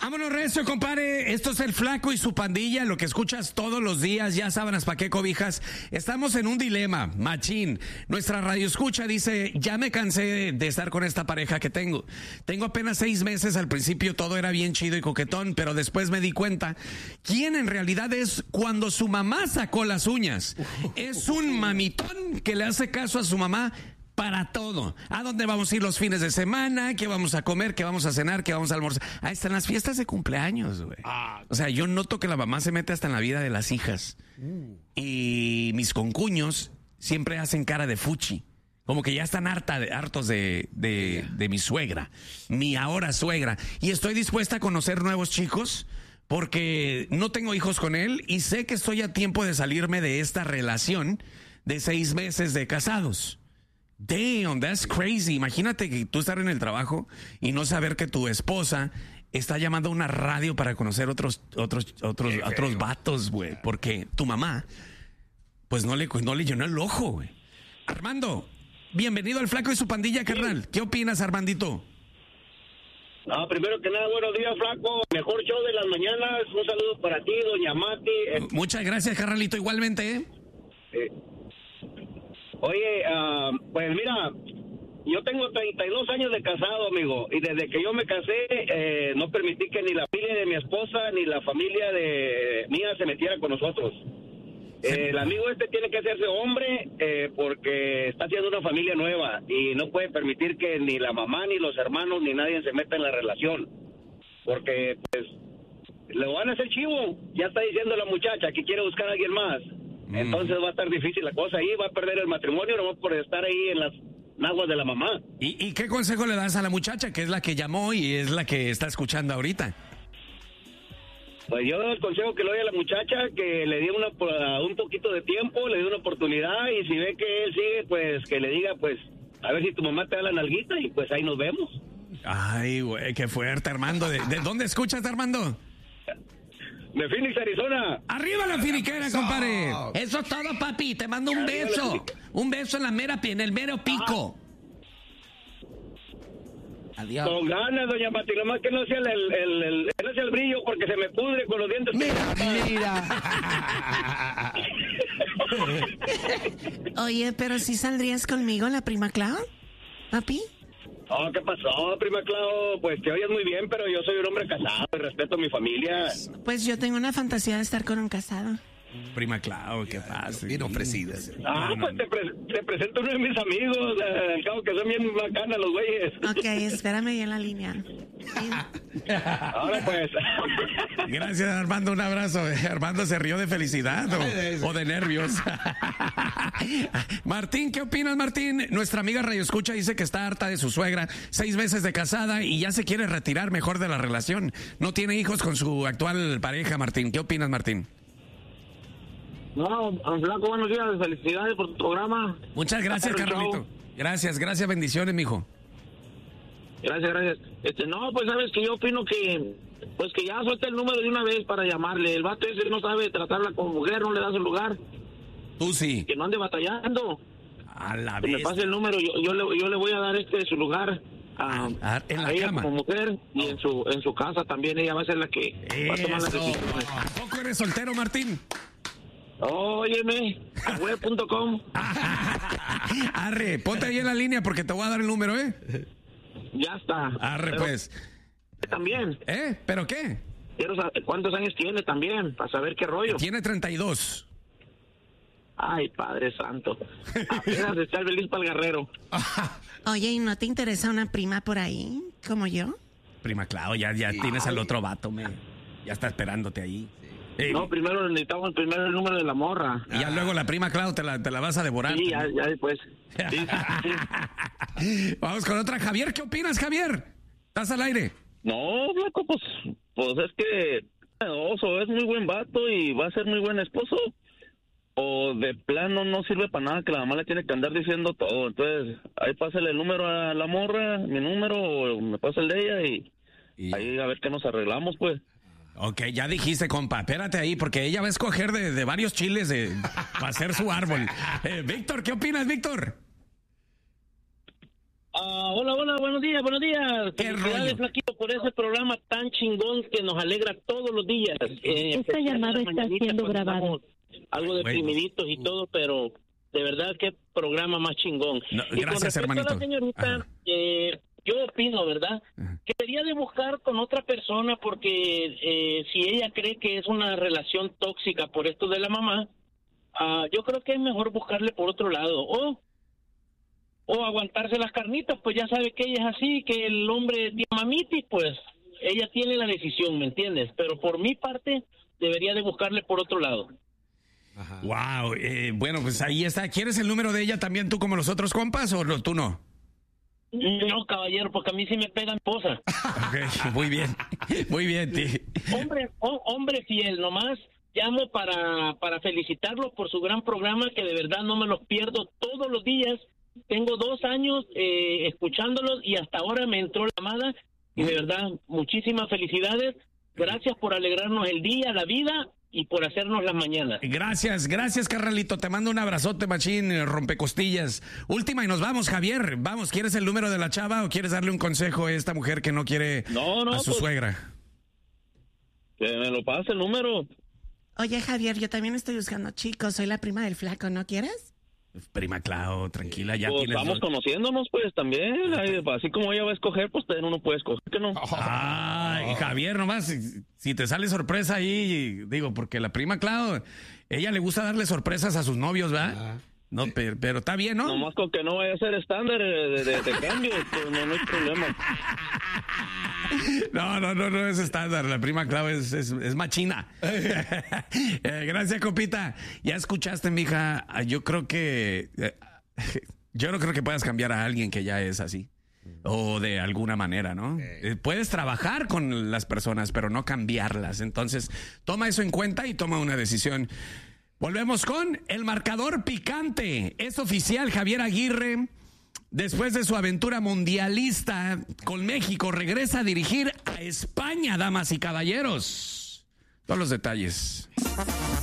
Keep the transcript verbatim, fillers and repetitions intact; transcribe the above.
Vámonos, recio, compadre. Esto es El Flaco y su pandilla, lo que escuchas todos los días, ya sábanas pa' qué cobijas. Estamos en un dilema, machín. Nuestra radio escucha dice, ya me cansé de estar con esta pareja que tengo. Tengo apenas seis meses, al principio todo era bien chido y coquetón, pero después me di cuenta quién en realidad es cuando su mamá sacó las uñas. Es un mamitón que le hace caso a su mamá para todo. ¿A dónde vamos a ir los fines de semana? ¿Qué vamos a comer? ¿Qué vamos a cenar? ¿Qué vamos a almorzar? Ahí están las fiestas de cumpleaños, güey. Ah, o sea, yo noto que la mamá se mete hasta en la vida de las hijas. Mm. Y mis concuños siempre hacen cara de fuchi. Como que ya están harta de, hartos de, de, de mi suegra, mi ahora suegra. Y estoy dispuesta a conocer nuevos chicos porque no tengo hijos con él y sé que estoy a tiempo de salirme de esta relación de seis meses de casados. Damn, that's crazy. Imagínate que tú estar en el trabajo y no saber que tu esposa está llamando a una radio para conocer otros otros otros Qué otros feo. vatos, güey, porque tu mamá pues no le no le llenó el ojo, güey. Armando, bienvenido al Flaco y su pandilla, carnal. ¿Qué opinas, Armandito? No, primero que nada, buenos días, Flaco. Mejor show de las mañanas. Un saludo para ti, doña Mati. Muchas gracias, carnalito, igualmente, ¿eh? eh Oye, uh, pues mira, yo tengo treinta y dos años de casado, amigo, y desde que yo me casé, eh, no permití que ni la familia de mi esposa ni la familia de mía se metiera con nosotros. Eh, el amigo este tiene que hacerse hombre eh, porque está haciendo una familia nueva y no puede permitir que ni la mamá, ni los hermanos, ni nadie se meta en la relación. Porque, pues, le van a hacer chivo. Ya está diciendo la muchacha que quiere buscar a alguien más. Entonces va a estar difícil la cosa ahí, va a perder el matrimonio nomás por estar ahí en las naguas de la mamá. ¿Y, ¿Y qué consejo le das a la muchacha, que es la que llamó y es la que está escuchando ahorita? Pues yo doy el consejo que le doy a la muchacha, que le dé una, un poquito de tiempo, le dé una oportunidad, y si ve que él sigue, pues que le diga, pues, a ver si tu mamá te da la nalguita, y pues ahí nos vemos. Ay, güey, qué fuerte, Armando. ¿De, de dónde escuchas, Armando? De Phoenix, Arizona. ¡Arriba la finiquera, compadre! Eso es todo, papi. Te mando un beso. Un beso en la mera, en el mero pico. Ah. Adiós. Con ganas, doña Mati, nomás que no sea el, el, el, el, no sea el brillo porque se me pudre con los dientes. Mira, mira. Oye, pero si saldrías conmigo, la prima Clau, papi. Oh, ¿qué pasó, prima Clau? Pues te oyes muy bien, pero yo soy un hombre casado y respeto a mi familia. Pues yo tengo una fantasía de estar con un casado. Prima Clau, ¿qué pasa? Bien ofrecida. Ah, no, pues no. Te, pre te presento uno de mis amigos, eh, al cabo que son bien bacanas los güeyes. Ok, espérame ahí en la línea. Ahora pues. Gracias, Armando, un abrazo. Armando se rió de felicidad o, o de nervios. Martín, ¿qué opinas, Martín? Nuestra amiga Radio Escucha dice que está harta de su suegra, seis meses de casada y ya se quiere retirar mejor de la relación. No tiene hijos con su actual pareja, Martín. ¿Qué opinas, Martín? No, Flaco, buenos días, felicidades por tu programa. Muchas gracias, Carolito. Gracias, gracias, bendiciones, mijo. Gracias, gracias. Este, no, pues sabes que yo opino que, pues que ya suelta el número de una vez para llamarle. El vato ese no sabe tratarla como mujer, no le da su lugar. Tú sí. Que no ande batallando. A la vez. Que me pase el número, yo, yo, le, yo le voy a dar este su lugar. A, ah, en la a ella cama. como mujer y oh. en su en su casa también ella va a ser la que Eso. va a tomar las decisiones. ¿A poco eres soltero, Martín? Óyeme, a web punto com. Arre, ponte ahí en la línea porque te voy a dar el número, ¿eh? Ya está. Arre, pero, pues. También. ¿Eh? ¿Pero qué? Quiero saber cuántos años tiene también, para saber qué rollo. Tiene treinta y dos. Ay, Padre Santo. Apenas está el feliz para el guerrero. Oye, ¿y no te interesa una prima por ahí, como yo? Prima Clau, ya, ya tienes al otro vato, me. Ya está esperándote ahí. Sí. No, primero necesitamos primero el número de la morra. Y ya ah. luego la prima Clau te la, te la vas a devorar. Sí, ya, ya después. Sí, sí, sí. Vamos con otra. Javier, ¿qué opinas, Javier? ¿Estás al aire? No, Blanco, pues, pues es que oso, es muy buen vato y va a ser muy buen esposo. O de plano no sirve para nada, que la mamá le tiene que andar diciendo todo. Entonces, ahí pásale el número a la morra, mi número, o me pasa el de ella y, y... ahí a ver qué nos arreglamos, pues. Ok, ya dijiste, compa, espérate ahí, porque ella va a escoger de, de varios chiles de, para hacer su árbol. Eh, Víctor, ¿qué opinas, Víctor? Uh, hola, hola, buenos días, buenos días. ¿Qué Felicidades, rollo? Flaquito, por ese programa tan chingón que nos alegra todos los días. Eh, Esta llamada está siendo grabada. Algo deprimiditos y todo, pero de verdad qué programa más chingón. No, y gracias, con respecto hermanito. a la señorita, eh, yo opino, ¿verdad? Ajá. Que debería de buscar con otra persona porque eh, si ella cree que es una relación tóxica por esto de la mamá, uh, yo creo que es mejor buscarle por otro lado. O o aguantarse las carnitas, pues ya sabe que ella es así, que el hombre tiene mamitis, pues ella tiene la decisión, ¿me entiendes? Pero por mi parte, debería de buscarle por otro lado. Ajá. Wow, eh, bueno, pues ahí está. ¿Quieres el número de ella también tú como los otros compas o no, tú no? No, caballero, porque a mí sí me pegan esposa. Ok, muy bien, muy bien, tío. Hombre, oh, hombre fiel, nomás llamo para, para felicitarlo por su gran programa, que de verdad no me los pierdo todos los días. Tengo dos años eh, escuchándolos y hasta ahora me entró la llamada y de verdad muchísimas felicidades. Gracias por alegrarnos el día, la vida y por hacernos las mañanas. Gracias, gracias, carnalito. Te mando un abrazote, machín, rompecostillas. Última y nos vamos, Javier. Vamos, ¿quieres el número de la chava o quieres darle un consejo a esta mujer que no quiere No, no, a su pues, suegra? Que me lo pase el número. Oye, Javier, yo también estoy buscando chicos. Soy la prima del flaco, ¿no quieres? Prima Clau, tranquila, ya Pues tienes... vamos dos- conociéndonos, pues, también. Ay, así como ella va a escoger, pues también uno puede escoger, ¿que no? Ay, Javier, nomás, si, si te sale sorpresa ahí, digo, porque la prima Clau, ella le gusta darle sorpresas a sus novios, ¿verdad? No, pero, pero está bien, ¿no? Nomás con que no vaya a ser estándar de, de, de cambio, pues no, no hay problema. No, no, no, no es estándar. La prima Clau es, es, es machina. Eh, gracias, copita. Ya escuchaste, mija. Yo creo que... eh, yo no creo que puedas cambiar a alguien que ya es así. O de alguna manera, ¿no? Eh, puedes trabajar con las personas, pero no cambiarlas. Entonces, toma eso en cuenta y toma una decisión. Volvemos con el marcador picante. Es oficial, Javier Aguirre, después de su aventura mundialista con México, regresa a dirigir a España, damas y caballeros. Todos los detalles.